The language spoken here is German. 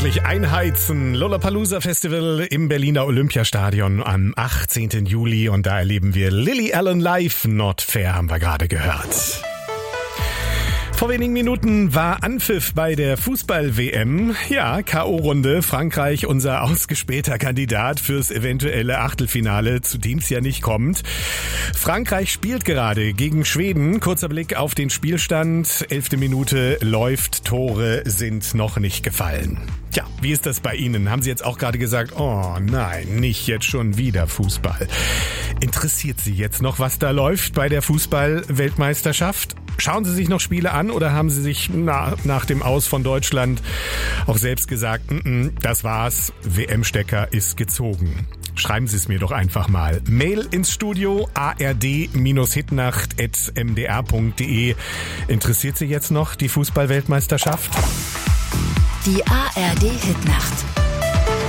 Einheizen. Lollapalooza Festival im Berliner Olympiastadion am 18. Juli und da erleben wir Lily Allen live. Not Fair haben wir gerade gehört. Vor wenigen Minuten war Anpfiff bei der Fußball-WM. Ja, K.O.-Runde. Frankreich, unser ausgespähter Kandidat fürs eventuelle Achtelfinale, zu dem es ja nicht kommt. Frankreich spielt gerade gegen Schweden. Kurzer Blick auf den Spielstand. 11. Minute läuft, Tore sind noch nicht gefallen. Tja, wie ist das bei Ihnen? Haben Sie jetzt auch gerade gesagt, oh nein, nicht jetzt schon wieder Fußball. Interessiert Sie jetzt noch, was da läuft bei der Fußball-Weltmeisterschaft? Schauen Sie sich noch Spiele an oder haben Sie sich nach dem Aus von Deutschland auch selbst gesagt, das war's, WM-Stecker ist gezogen? Schreiben Sie es mir doch einfach mal. Mail ins Studio ard-hitnacht@mdr.de. Interessiert Sie jetzt noch die Fußball-Weltmeisterschaft? Die ARD Hitnacht.